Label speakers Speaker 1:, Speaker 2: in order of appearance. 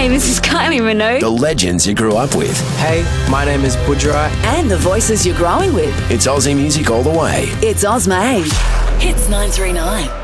Speaker 1: Hey, this is Kylie Minogue.
Speaker 2: The legends you grew up with.
Speaker 3: Hey, my name is Budra.
Speaker 4: And the voices you're growing with.
Speaker 2: It's Aussie music all the way.
Speaker 4: It's Ozmade. Hits 939.